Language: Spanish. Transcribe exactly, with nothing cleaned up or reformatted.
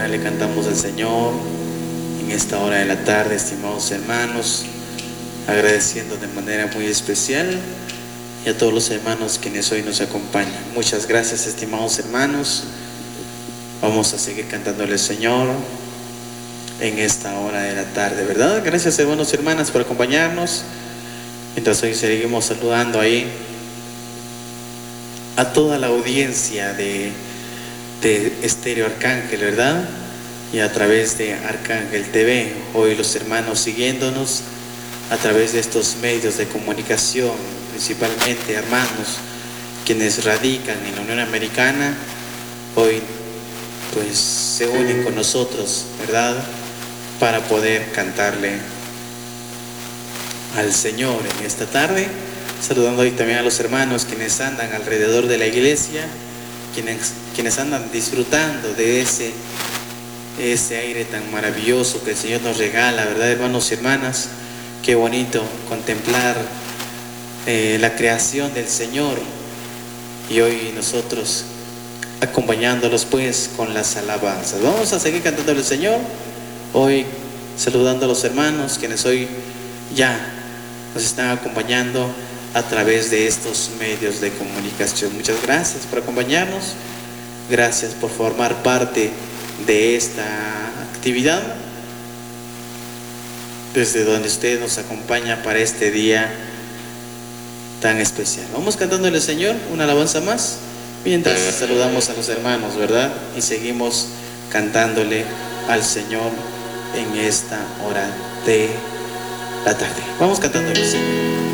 le cantamos al Señor en esta hora de la tarde, estimados hermanos, agradeciendo de manera muy especial y a todos los hermanos quienes hoy nos acompañan. Muchas gracias, estimados hermanos. Vamos a seguir cantándole al Señor en esta hora de la tarde, ¿verdad? Gracias, hermanos y hermanas, por acompañarnos. Mientras hoy seguimos saludando ahí a toda la audiencia de, de Estéreo Arcángel, ¿verdad? Y a través de Arcángel T V, hoy los hermanos siguiéndonos a través de estos medios de comunicación, principalmente hermanos quienes radican en la Unión Americana, hoy pues se unen con nosotros, ¿verdad? Para poder cantarle al Señor en esta tarde, saludando hoy también a los hermanos quienes andan alrededor de la iglesia, quienes, quienes andan disfrutando de ese, ese aire tan maravilloso que el Señor nos regala, ¿verdad, hermanos y hermanas? Qué bonito contemplar eh, la creación del Señor, y hoy nosotros acompañándolos pues con las alabanzas. Vamos a seguir cantando al Señor, hoy saludando a los hermanos quienes hoy ya nos están acompañando a través de estos medios de comunicación. Muchas gracias por acompañarnos, gracias por formar parte de esta actividad, desde donde usted nos acompaña para este día tan especial. Vamos cantándole al Señor una alabanza más, mientras saludamos a los hermanos, ¿verdad? Y seguimos cantándole al Señor en esta hora de la tarde. Vamos cantándole al Señor.